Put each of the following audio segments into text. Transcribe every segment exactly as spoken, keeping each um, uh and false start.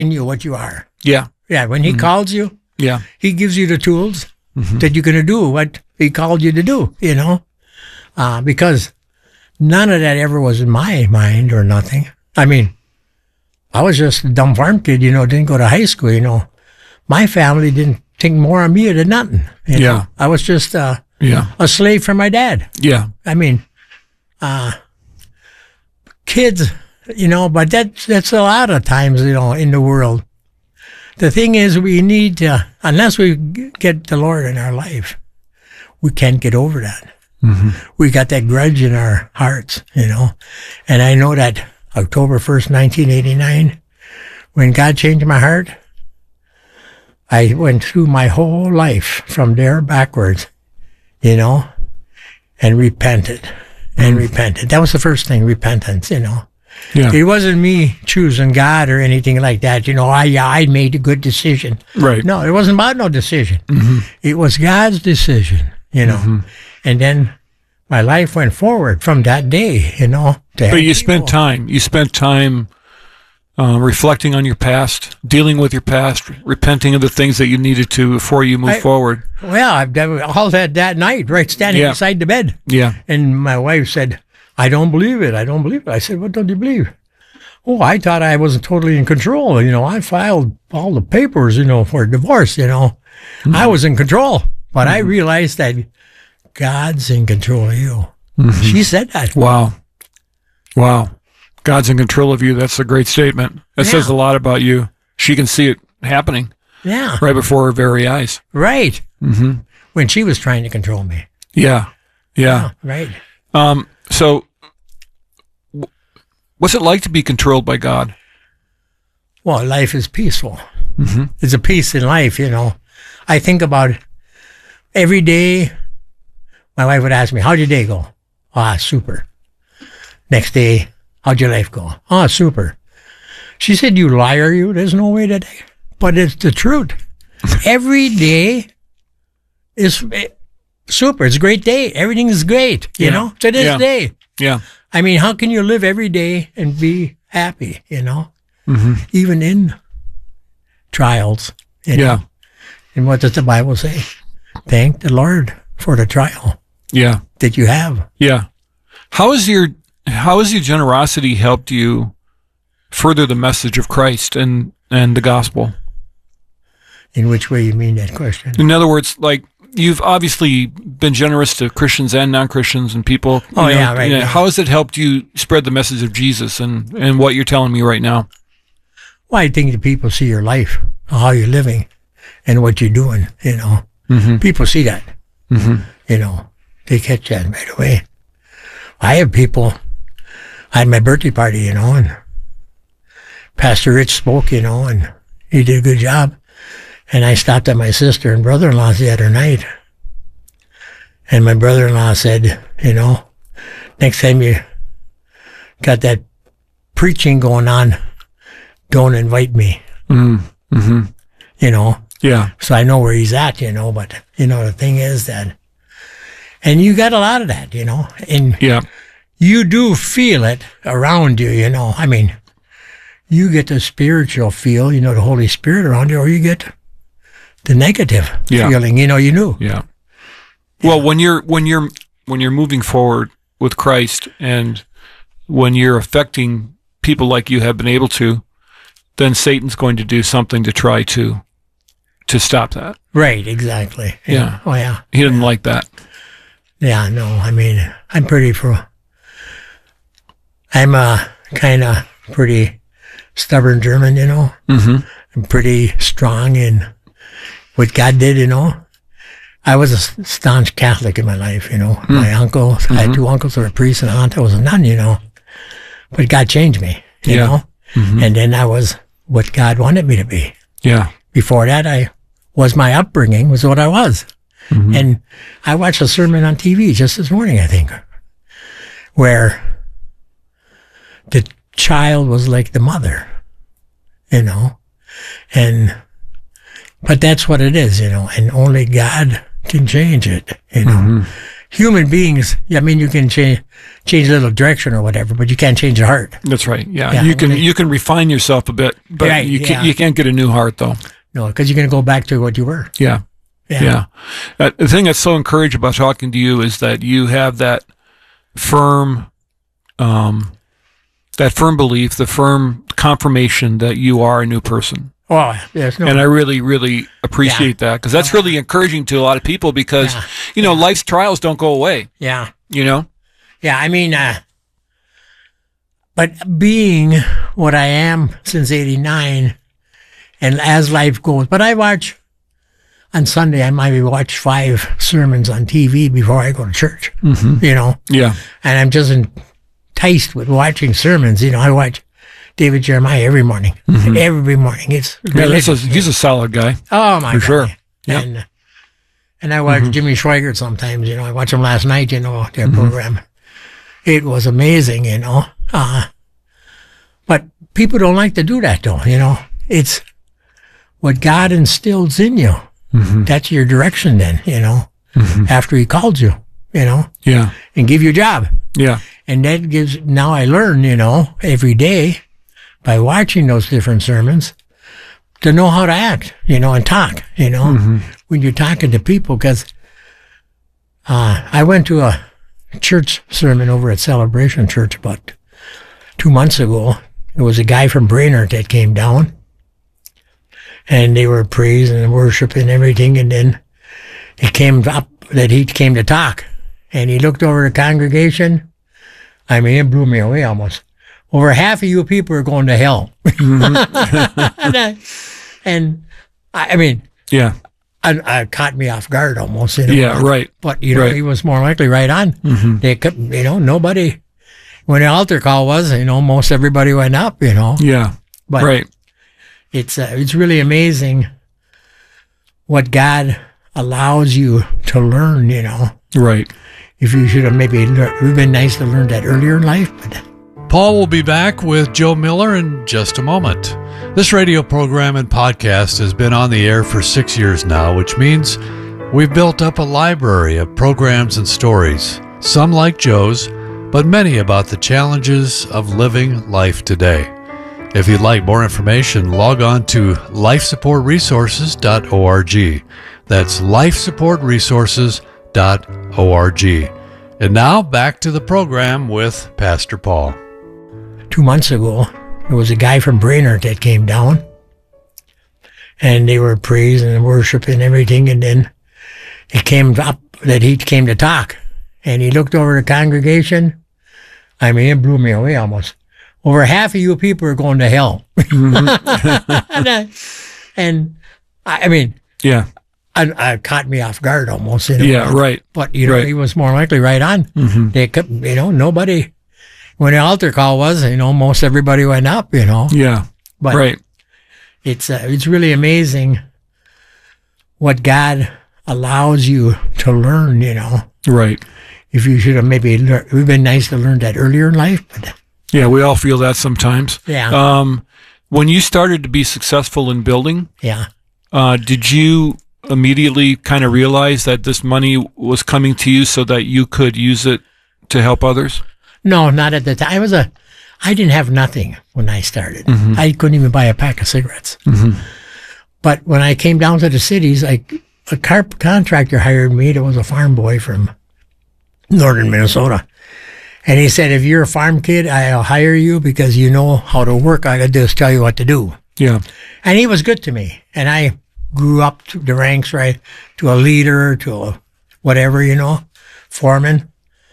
in you what you are. Yeah. Yeah, when he Mhm. calls you, Yeah. he gives you the tools Mhm. that you're going to do what he called you to do, you know? Uh, because none of that ever was in my mind or nothing. I mean, I was just a dumb farm kid, you know, didn't go to high school, you know. My family didn't think more of me than nothing. You know? Yeah. I was just uh, Yeah. a slave for my dad. Yeah. I mean, uh, kids, you know, but that's, that's a lot of times, you know, in the world. The thing is, we need to, unless we g- get the Lord in our life, we can't get over that. Mm-hmm. We got that grudge in our hearts, you know. And I know that October first, nineteen eighty-nine, when God changed my heart, I went through my whole life from there backwards, you know, and repented and Mm. repented. That was the first thing, repentance, you know. Yeah. It wasn't me choosing God or anything like that. You know, I I made a good decision. Right. No, it wasn't about no decision. Mm-hmm. It was God's decision, you know. Mhm. And then my life went forward from that day, you know. to But help you spent people. time. You spent time uh, reflecting on your past, dealing with your past, repenting of the things that you needed to before you move I- forward. Well, I've done all that that night, right, standing Yeah. beside the bed. Yeah. And my wife said, I don't believe it. I don't believe it. I said, what don't you believe? Oh, I thought I wasn't totally in control. You know, I filed all the papers, you know, for divorce, you know. Mm-hmm. I was in control. But I realized that God's in control of you. Mhm. She said that. Wow. Wow. God's in control of you. That's a great statement. That Yeah. says a lot about you. She can see it happening Yeah, right before her very eyes. right. Mm-hmm. When she was trying to control me. Yeah. Yeah. Right. Um, so w- what's it like to be controlled by God? Well, life is peaceful. Mm-hmm. There's a peace in life, you know. I think about every day. My wife would ask me, how'd your day go? Ah, super. Next day, how'd your life go? Ah, super. She said, you liar, you. There's no way that. But it's the truth. Every day is eh, super. It's a great day. Everything is great, you Yeah. know, to this Yeah. day. Yeah. I mean, how can you live every day and be happy, you know, Mm-hmm. even in trials? You know? Yeah. And what does the Bible say? Thank the Lord for the trial Yeah. that you have. Yeah. How has your how has your generosity helped you further the message of Christ and, and the gospel? In which way you mean that question? In other words, like you've obviously been generous to Christians and non-Christians and people. you Oh, know, yeah, right, you know, yeah. How has it helped you spread the message of Jesus and, and what you're telling me right now? Well, I think the people see your life, how you're living, and what you're doing, you know. Mm-hmm. People see that, Mm-hmm. you know. They catch that right away. I have people, I had my birthday party, you know, and Pastor Rich spoke, you know, and he did a good job. And I stopped at my sister and brother-in-law's the other night. And my brother-in-law said, you know, next time you got that preaching going on, don't invite me, Mm-hmm. Mm-hmm. you know. Yeah. So I know where he's at, you know, but, you know, the thing is that, and you got a lot of that, you know, and Yeah. you do feel it around you, you know. I mean, you get the spiritual feel, you know, the Holy Spirit around you, or you get the negative Yeah. feeling, you know, you knew. Yeah. Well, when you're when you're when you're moving forward with Christ and when you're affecting people like you have been able to, then Satan's going to do something to try to to stop that. Right, exactly. Yeah. Oh, yeah. He didn't like that. Yeah, no, I mean, I'm pretty for, I'm a kind of pretty stubborn German, you know. Mm-hmm. I'm pretty strong in what God did, you know. I was a staunch Catholic in my life, you know. Mm. My uncle, I had two uncles who were priests and an aunt that was a nun, you know. But God changed me, you Yeah. know. Mm-hmm. And then I was what God wanted me to be. Yeah. Before that, I was my upbringing, was what I was. Mhm. And I watched a sermon on T V just this morning, I think, where the child was like the mother, you know. And, but that's what it is, you know, and only God can change it, you know. Mhm. human beings, I mean, you can change change a little direction or whatever, but you can't change the heart. That's right. Yeah, Yeah, you can when they- you can refine yourself a bit, but Right, you yeah. can't you can't get a new heart though. No, because you're going to go back to what you were. Yeah, yeah. Uh, the thing that's so encouraging about talking to you is that you have that firm, um, that firm belief, the firm confirmation that you are a new person. Oh, there's no. And I really, really appreciate that because that's really encouraging to a lot of people because, Yeah. you know, life's trials don't go away, yeah. you know? Yeah, I mean, uh, but being what I am since eighty-nine, and as life goes, but I watch, on Sunday, I might watch five sermons on T V before I go to church, Mm-hmm. you know, Yeah. and I'm just enticed with watching sermons. You know, I watch David Jeremiah every morning, every morning. It's Mm-hmm. Yeah, that's a, he's a solid guy. oh my for God. sure. Yeah. And, and I watch Jimmy Schweigert sometimes, you know, I watched him last night, you know, their program. It was amazing, you know. Uh, but people don't like to do that though, you know. It's what God instills in you. Mm-hmm. That's your direction then, you know, after he called you, you know, Yeah. and give you a job. Yeah. And that gives, now I learn, you know, every day by watching those different sermons to know how to act, you know, and talk, you know, when you're talking to people. Because uh, I went to a church sermon over at Celebration Church about two months ago. It was a guy from Brainerd that came down, and they were praising and worshiping and everything. And then it came up that he came to talk, and he looked over the congregation. I mean, it blew me away almost. Over half of you people are going to hell. and, I, and I, I mean, Yeah. I, I caught me off guard almost. You know? Yeah. Right. But, you know, Right. he was more likely right on. Mm-hmm. They kept, you know, nobody, when the altar call was, you know, most everybody went up, you know. Yeah. But Right. it's, uh, it's really amazing what God allows you to learn, you know. Right. If you should have maybe learned, it would have been nice to learn that earlier in life, but Paul will be back with Joe Miller in just a moment. This radio program and podcast has been on the air for six years now, which means we've built up a library of programs and stories, some like Joe's, but many about the challenges of living life today. If you'd like more information, log on to life support resources dot org. That's life support resources dot org. And now back to the program with Pastor Paul. two months ago, there was a guy from Brainerd that came down, and they were praising and worshiping and everything. And then it came up that he came to talk, and he looked over the congregation. I mean, it blew me away almost. Over half of you people are going to hell. and, I, and I, I mean, Yeah. I, I caught me off guard almost. You know? Yeah. Right. But, you know, Right. he was more likely right on. Mm-hmm. They kept, you know, nobody, when the altar call was, you know, most everybody went up, you know. Yeah. But Right. it's, uh, it's really amazing what God allows you to learn, you know. Right. If you should have maybe learned, it would have been nice to learn that earlier in life, but Yeah. We all feel that sometimes. yeah, Um, when you started to be successful in building, yeah. uh, did you immediately kind of realize that this money was coming to you so that you could use it to help others? No, not at the time. I was a, I didn't have nothing when I started. Mm-hmm. I couldn't even buy a pack of cigarettes. Mm-hmm. But when I came down to the cities, like a car contractor hired me. There was a farm boy from northern Minnesota. And he said, if you're a farm kid, I'll hire you because you know how to work. I could just tell you what to do. Yeah. And he was good to me. And I grew up to the ranks, right, to a leader, to a whatever, you know, foreman.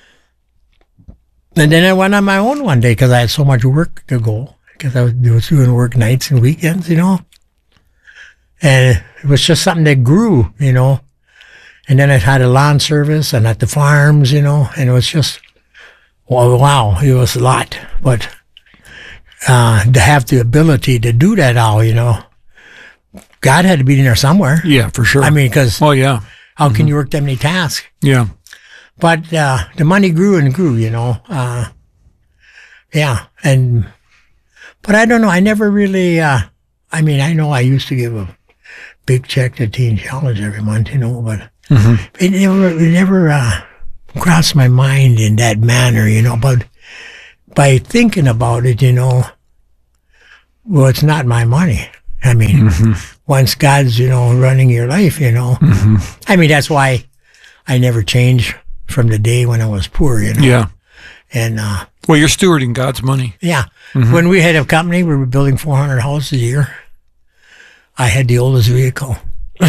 And then I went on my own one day because I had so much work to go because I was doing work nights and weekends, you know. And it was just something that grew, you know. And then I had a lawn service and at the farms, you know, and it was just, well, wow, it was a lot. But uh, to have the ability to do that all, you know, God had to be in there somewhere. Yeah, for sure. I mean, because oh yeah. how can you work that many tasks? Yeah. But uh, the money grew and grew, you know. Uh, yeah, and but I don't know. I never really. Uh, I mean, I know I used to give a big check to Teen Challenge every month, you know, but Mm-hmm. it never, it never uh, cross my mind in that manner, you know, but by thinking about it, you know, well, it's not my money. I mean, mm-hmm. once God's, you know, running your life, you know, mm-hmm. I mean, that's why I never changed from the day when I was poor, you know. Yeah. And, uh, well, you're stewarding God's money. Yeah. Mm-hmm. When we had a company, we were building four hundred houses a year. I had the oldest vehicle.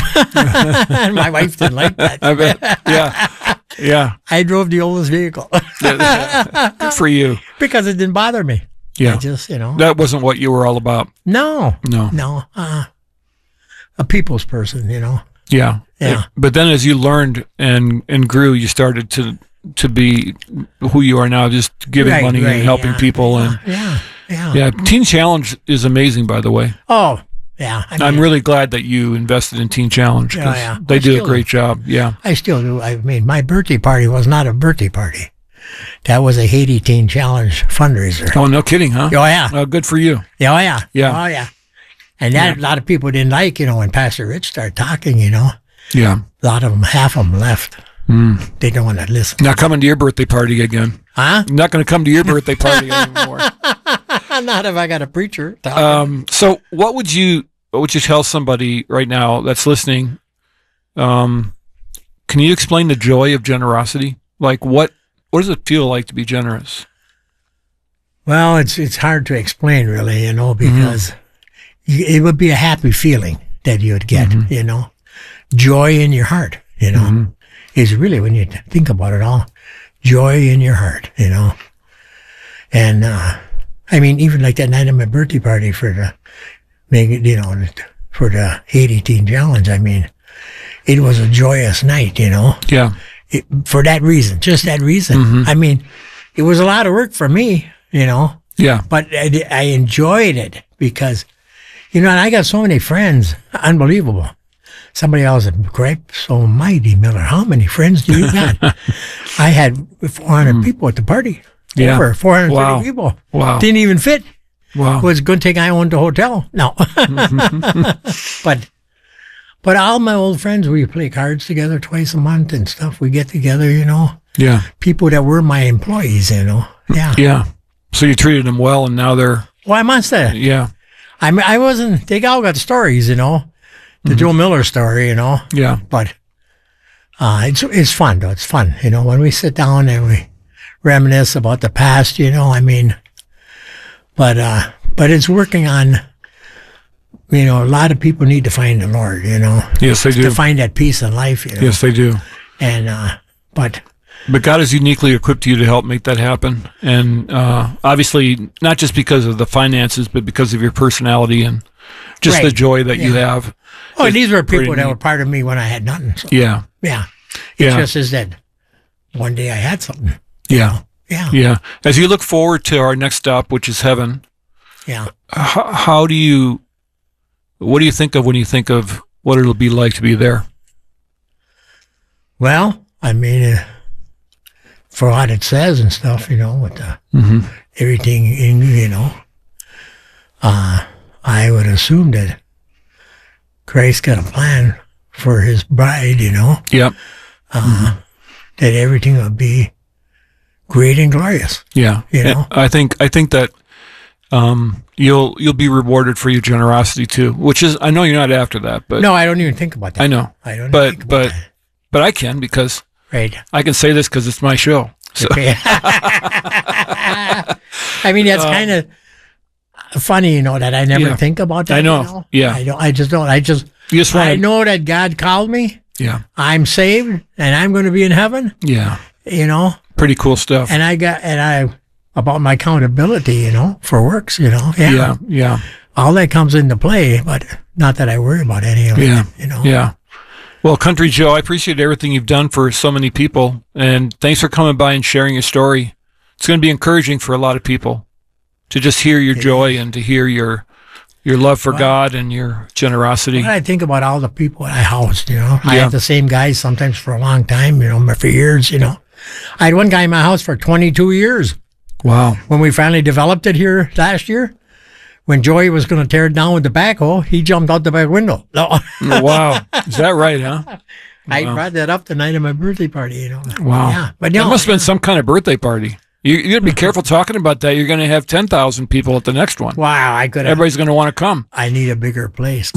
And my wife didn't like that. I bet. Yeah. Yeah. I drove the oldest vehicle. Good for you. Because it didn't bother me. Yeah. I just, you know. That wasn't what you were all about. No. No. No. Uh, a people's person, you know. Yeah. Yeah. But then as you learned and, and grew, you started to to be who you are now, just giving right, money right, and helping yeah, people. Yeah, and yeah. Yeah. Yeah. Teen Challenge is amazing, by the way. Oh, yeah. I mean, I'm really glad that you invested in Teen Challenge because yeah, yeah. they I do a still great do. job. Yeah. I still do. I mean, my birthday party was not a birthday party. That was a Haiti Teen Challenge fundraiser. Oh, no kidding, huh? Oh, yeah. Oh, good for you. Yeah, oh, yeah. Yeah. Oh, yeah. And that Yeah. a lot of people didn't like, you know, when Pastor Rich started talking, you know. Yeah. A lot of them, half of them left. Mm. They don't want to listen. Not coming to your birthday party again. Huh? I'm not going to come to your birthday party anymore. Not if I got a preacher talking. Um, so what would you what would you tell somebody right now that's listening? Um, can you explain the joy of generosity? Like what what does it feel like to be generous? Well, it's it's hard to explain, really, you know, because you, it would be a happy feeling that you would get, Mm-hmm. you know, joy in your heart, you know, Mm-hmm. is really when you think about it all, joy in your heart, you know. And uh, I mean, even like that night of my birthday party for the, make it, you know, for the Haiti Teen Challenge, I mean, it was a joyous night, you know. Yeah. It, for that reason, just that reason. Mm-hmm. I mean, it was a lot of work for me, you know, Yeah. but I, I enjoyed it because, you know, and I got so many friends, unbelievable. Somebody else said, "Great, so mighty, Miller. How many friends do you got?" I had four hundred mm. people at the party. Yeah. Over four hundred thirty Wow. people. Wow. Didn't even fit. Wow. It was a good thing I owned the hotel. No. but but all my old friends, we play cards together twice a month and stuff. We get together, you know. Yeah. People that were my employees, you know. Yeah. Yeah. So you treated them well and now they're Well, I must say, yeah. I mean, I wasn't, they all got stories, you know. The Mm-hmm. Joe Miller story, you know. Yeah. But uh, it's it's fun, though. It's fun, you know, when we sit down and we reminisce about the past, you know, I mean, but uh, but it's working on, you know, a lot of people need to find the Lord, you know. Yes, they do. To find that peace in life, you know. Yes, they do. And, uh, but, But God has uniquely equipped you to help make that happen. And uh, obviously, not just because of the finances, but because of your personality and just Right. the joy that you Yeah. have. oh, It's these were pretty people that neat. were part of me when I had nothing. So, Yeah. yeah. It Yeah. just is that one day I had something. Yeah. Yeah. Yeah. As you look forward to our next stop, which is heaven, Yeah. how, how do you, what do you think of when you think of what it'll be like to be there? Well, I mean, uh, for what it says and stuff, you know, with the, Mm-hmm. everything in, you know, uh, I would assume that Christ got a plan for his bride, you know, Yep. uh, that everything would be great and glorious. Yeah. You know? I think, I think that, um, you'll, you'll be rewarded for your generosity too, which is, I know you're not after that, but No, I don't even think about that. I know, I don't but, think about but, that. but I can because Right. I can say this because it's my show. So, Okay. I mean, that's Um, kind of funny, you know, that I never yeah. think about that. I know. You know? Yeah. I don't, I just don't, I just, you just I want to, know that God called me. yeah, I'm saved and I'm going to be in heaven, yeah, you know, pretty cool stuff. and I got, and I, about my accountability, you know, for works, you know, yeah. Yeah, yeah, All that comes into play, but not that I worry about any of Yeah. it, you know. yeah. Well, Country Joe, I appreciate everything you've done for so many people, and thanks for coming by and sharing your story. It's going to be encouraging for a lot of people to just hear your joy and to hear your your love for Well, God and your generosity. When I think about all the people I housed, you know, I Yeah. had the same guys sometimes for a long time, you know, for years, you know. I had one guy in my house for twenty-two years. Wow. When we finally developed it here last year, when Joey was going to tear it down with the backhoe, he jumped out the back window. No. Wow. Is that right, huh? I Wow. brought that up the night of my birthday party, you know. Wow. Yeah. But That no, must have been some kind of birthday party. You, you got to be careful talking about that. You're going to have ten thousand people at the next one. wow, I could have, Everybody's going to want to come. I need a bigger place.